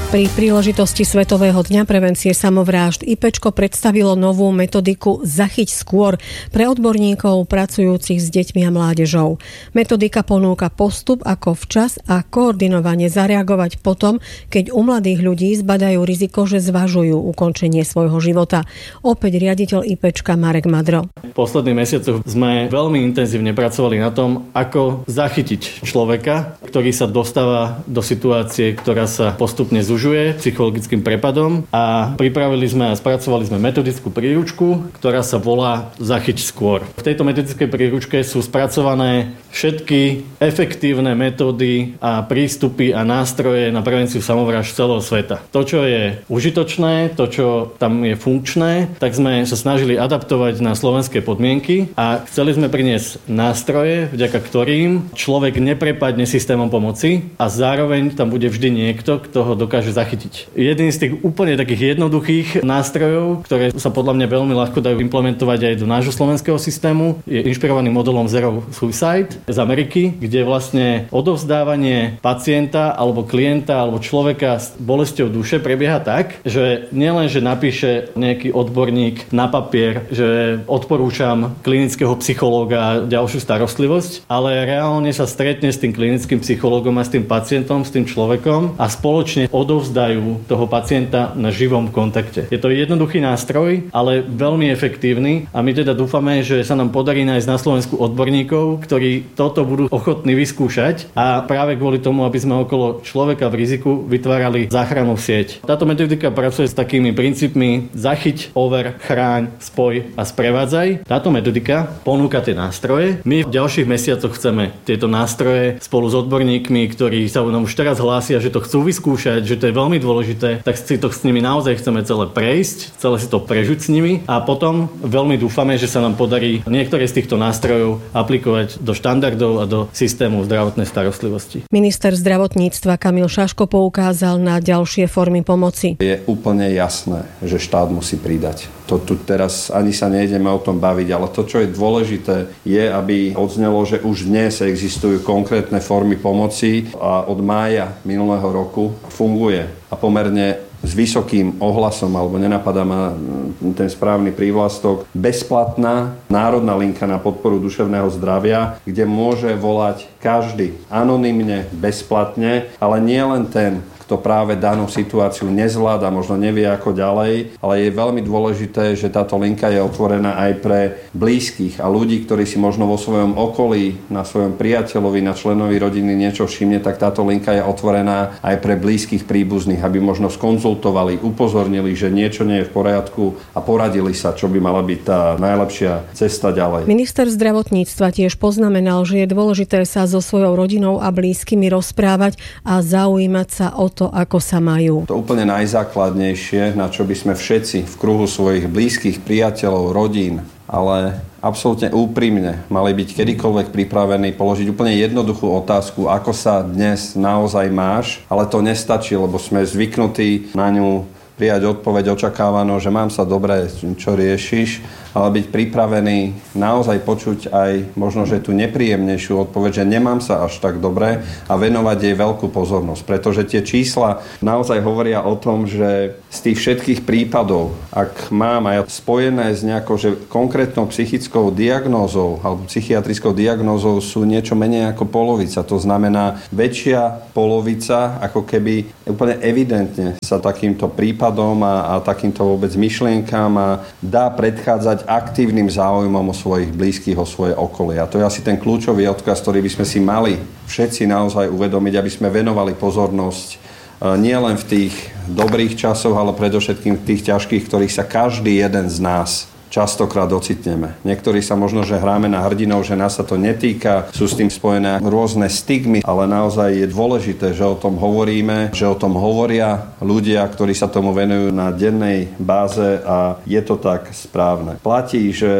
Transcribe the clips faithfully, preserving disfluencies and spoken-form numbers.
Pri príležitosti Svetového dňa prevencie samovrážd IPčko predstavilo novú metodiku Zachyť skôr pre odborníkov pracujúcich s deťmi a mládežou. Metodika ponúka postup, ako včas a koordinovane zareagovať potom, keď u mladých ľudí zbadajú riziko, že zvažujú ukončenie svojho života. Opäť riaditeľ IPčka Marek Madro. V posledných mesiacoch sme veľmi intenzívne pracovali na tom, ako zachytiť človeka, ktorý sa dostáva do situácie, ktorá sa postupne zužuje psychologickým prepadom, a pripravili sme a spracovali sme metodickú príručku, ktorá sa volá Zachyť skôr. V tejto metodickej príručke sú spracované všetky efektívne metódy a prístupy a nástroje na prevenciu samovrážd celého sveta. To, čo je užitočné, to, čo tam je funkčné, tak sme sa snažili adaptovať na slovenské podmienky a chceli sme priniesť nástroje, vďaka ktorým človek neprepadne systémom pomoci a zároveň tam bude vždy niekto, kto ho dokáže zachytiť. Jedným z tých úplne takých jednoduchých nástrojov, ktoré sa podľa mňa veľmi ľahko dajú implementovať aj do nášho slovenského systému, je inšpirovaný modelom Zero Suicide z Ameriky, kde vlastne odovzdávanie pacienta alebo klienta alebo človeka s bolesťou duše prebieha tak, že nielen, že napíše nejaký odborník na papier, že odporúčam klinického psychológa a ďalšiu starostlivosť, ale reálne sa stretne s tým klinickým psychológom a s tým pacientom, s tým človekom a spoločne odovzdajú toho pacienta na živom kontakte. Je to jednoduchý nástroj, ale veľmi efektívny, a my teda dúfame, že sa nám podarí nájsť na Slovensku odborníkov, ktorí toto budú ochotní vyskúšať, a práve kvôli tomu, aby sme okolo človeka v riziku vytvárali záchrannú sieť. Táto metodika pracuje s takými princípmi zachyť, over, chráň, spoj a sprevádzaj. Táto metodika ponúka tie nástroje. My v ďalších mesiacoch chceme tieto nástroje spolu s odborníkmi, ktorí sa nám už teraz hlásia, že to chcú vyskúšať, že to je veľmi dôležité, tak si to s nimi naozaj chceme celé prejsť, celé si to prežiť s nimi, a potom veľmi dúfame, že sa nám podarí niektoré z týchto nástrojov aplikovať do štandardov a do systému zdravotnej starostlivosti. Minister zdravotníctva Kamil Šaško poukázal na ďalšie formy pomoci. Je úplne jasné, že štát musí pridať. To tu teraz ani sa nejdeme o tom baviť, ale to, čo je dôležité, je, aby odznelo, že už dnes existujú konkrétne formy pomoci a od mája minulého roku funguje a pomerne s vysokým ohlasom, alebo nenapadá ma ten správny prívlastok, bezplatná národná linka na podporu duševného zdravia, kde môže volať každý anonymne, bezplatne, ale nie len ten, kto práve danú situáciu nezvláda, možno nevie ako ďalej, ale je veľmi dôležité, že táto linka je otvorená aj pre blízkych a ľudí, ktorí si možno vo svojom okolí, na svojom priateľovi, na členovi rodiny niečo všimne, tak táto linka je otvorená aj pre blízkych príbuzných, aby možno skonzultovali, upozornili, že niečo nie je v poriadku a poradili sa, čo by mala byť tá najlepšia cesta ďalej. Minister zdravotníctva tiež poznamenal, že je dôležité sa so svojou rodinou a blízkymi rozprávať a zaujímať sa o to, ako sa majú. To úplne najzákladnejšie, na čo by sme všetci v kruhu svojich blízkych, priateľov, rodín, ale absolútne úprimne mali byť kedykoľvek pripravení položiť úplne jednoduchú otázku, ako sa dnes naozaj máš, ale to nestačí, lebo sme zvyknutí na ňu prijať odpoveď očakávanú, že mám sa dobre, čo riešiš, ale byť pripravený naozaj počuť aj možno, že tú nepríjemnejšiu odpoveď, že nemám sa až tak dobre, a venovať jej veľkú pozornosť. Pretože tie čísla naozaj hovoria o tom, že z tých všetkých prípadov, ak mám aj spojené s nejakou že konkrétnou psychickou diagnózou alebo psychiatrickou diagnózou, sú niečo menej ako polovica. To znamená väčšia polovica, ako keby úplne evidentne sa takýmto prípadom a, a takýmto vôbec myšlienkám a dá predchádzať aktívnym záujmom o svojich blízkych, o svoje okolie. A to je asi ten kľúčový odkaz, ktorý by sme si mali všetci naozaj uvedomiť, aby sme venovali pozornosť nie len v tých dobrých časoch, ale predovšetkým v tých ťažkých, ktorých sa každý jeden z nás častokrát ocitneme. Niektorí sa možno, že hráme na hrdinov, že nás sa to netýka, sú s tým spojené rôzne stigmy, ale naozaj je dôležité, že o tom hovoríme, že o tom hovoria ľudia, ktorí sa tomu venujú na dennej báze, a je to tak správne. Platí, že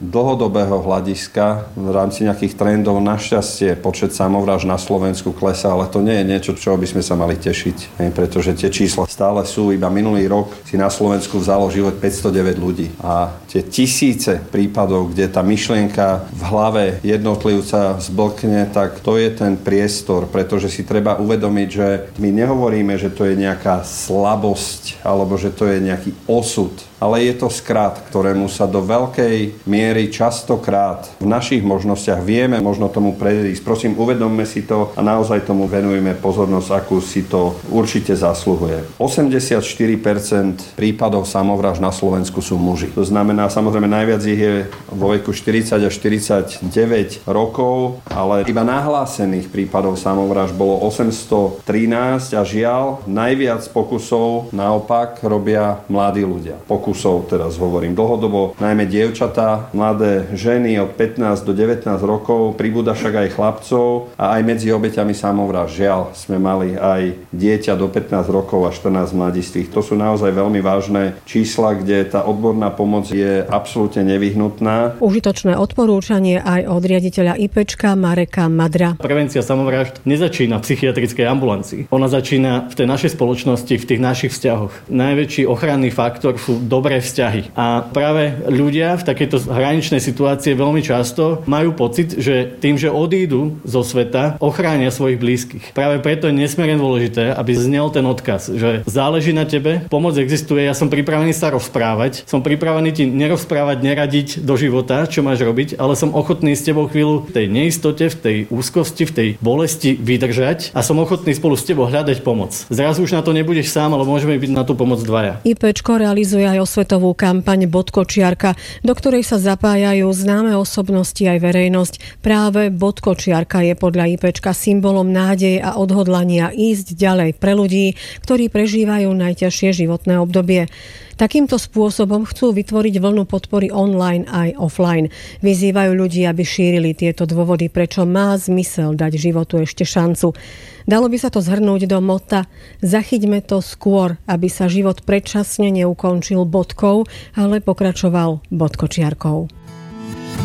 dlhodobého hľadiska v rámci nejakých trendov našťastie počet samovrážd na Slovensku klesá, ale to nie je niečo, čo by sme sa mali tešiť, pretože tie čísla stále sú. Iba minulý rok si na Slovensku vzalo život päťstodeväť ľudí a tie tisíce prípadov, kde tá myšlienka v hlave jednotlivca zblkne, tak to je ten priestor, pretože si treba uvedomiť, že my nehovoríme, že to je nejaká slabosť alebo že to je nejaký osud, ale je to skrat, ktorému sa do veľkej miery častokrát v našich možnostiach vieme možno tomu predísť. Prosím, uvedomme si to a naozaj tomu venujeme pozornosť, akú si to určite zasluhuje. osemdesiatštyri percent prípadov samovrážd na Slovensku sú muži. To znamená, samozrejme najviac ich je vo veku štyridsať až štyridsaťdeväť rokov, ale iba nahlásených prípadov samovrážd bolo osemstotrinásť a žiaľ, najviac pokusov naopak robia mladí ľudia. Pokusov teraz hovorím dlhodobo, najmä dievčatá, mladé ženy od pätnásť do devätnásť rokov, pribúda však aj chlapcov a aj medzi obeťami samovrážd. Žiaľ, sme mali aj dieťa do pätnásť rokov a štrnásť mladistvých. To sú naozaj veľmi vážne čísla, kde tá odborná pomoc je absolútne nevyhnutná. Užitočné odporúčanie aj od riaditeľa IPčka Mareka Madra. Prevencia samovrážd nezačína v psychiatrickej ambulancii. Ona začína v tej našej spoločnosti, v tých našich vzťahoch. Najväčší ochranný faktor sú dobré vzťahy. A práve ľudia v takejto hraničnej situácii veľmi často majú pocit, že tým, že odídu zo sveta, ochránia svojich blízkych. Práve preto je nesmierne dôležité, aby znel ten odkaz, že záleží na tebe, pomoc existuje, ja som pripravený sa rozprávať, som pripravený ti nerozprávať, neradiť do života, čo máš robiť, ale som ochotný s tebou chvíľu v tej neistote, v tej úzkosti, v tej bolesti vydržať a som ochotný spolu s tebou hľadať pomoc. Zrazu už na to nebudeš sám, ale môžeme byť na tú pomoc dvaja. IPčko realizuje aj osvetovú kampaň Bodkočiarka, do ktorej sa zapájajú známe osobnosti aj verejnosť. Práve bodkočiarka je podľa IPčka symbolom nádeje a odhodlania ísť ďalej pre ľudí, ktorí prežívajú najťažšie životné obdobie. Takýmto spôsobom chcú vytvoriť vlnu podpory online aj offline. Vyzývajú ľudí, aby šírili tieto dôvody, prečo má zmysel dať životu ešte šancu. Dalo by sa to zhrnúť do mota Zachyťme to skôr, aby sa život predčasne neukončil bodkou, ale pokračoval bodkočiarkou.